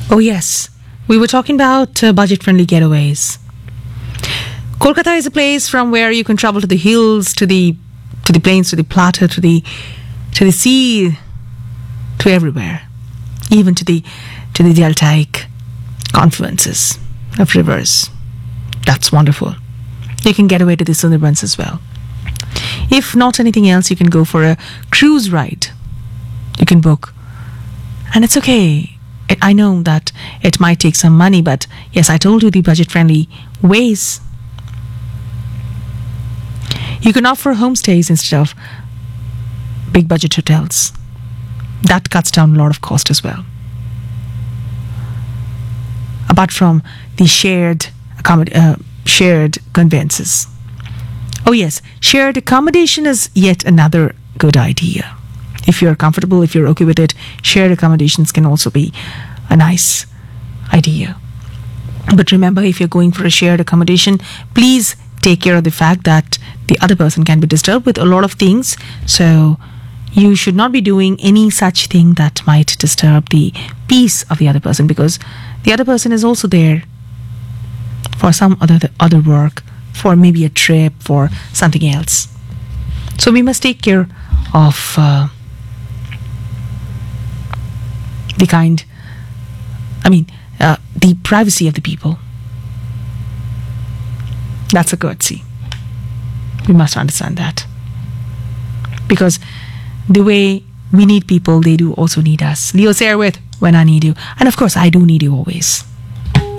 Oh, yes. We were talking about budget-friendly getaways. Kolkata is a place from where you can travel to the hills, to the plains, to the plateau, to the sea, to everywhere, even to the deltaic confluences of rivers. That's wonderful. You can get away to the Sundarbans as well. If not anything else, you can go for a cruise ride. You can book, and it's okay. I know that it might take some money, but yes, I told you the budget-friendly ways. You can opt for homestays instead of big budget hotels. That cuts down a lot of cost as well. Apart from the shared conveyances. Oh yes, shared accommodation is yet another good idea. If you're comfortable, if you're okay with it, shared accommodations can also be a nice idea. But remember, if you're going for a shared accommodation, please take care of the fact that the other person can be disturbed with a lot of things. So you should not be doing any such thing that might disturb the peace of the other person, because the other person is also there for some other work, for maybe a trip, for something else. So we must take care of the privacy of the people. That's a courtesy. We must understand that. Because the way we need people, they do also need us. Leo Sayre with When I Need You. And of course, I do need you always.